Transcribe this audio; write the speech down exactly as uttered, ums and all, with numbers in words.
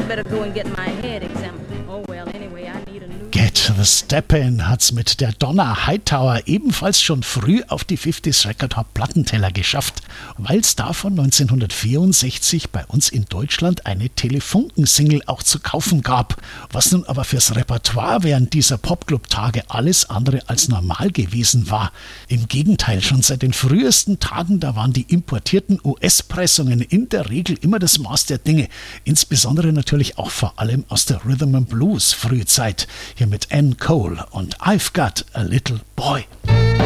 better go and get my head examined. Oh well, anyway, I need a new... Get the Step In hat's mit der Donna Hightower ebenfalls schon früh auf die fünfziger Record Hop Plattenteller geschafft, weil's davon neunzehnhundertvierundsechzig bei uns in Deutschland eine Telefunken-Single auch zu kaufen gab, was nun aber fürs Repertoire während dieser Popclub-Tage alles andere als normal gewesen war. Im Gegenteil, schon seit den frühesten Tagen, da waren die importierten U S-Pressungen in der Regel immer das Maß der Dinge, insbesondere natürlich auch vor allem aus der Rhythm and Blues Frühzeit, hier mit Ann Cole und I've Got a Little Boy.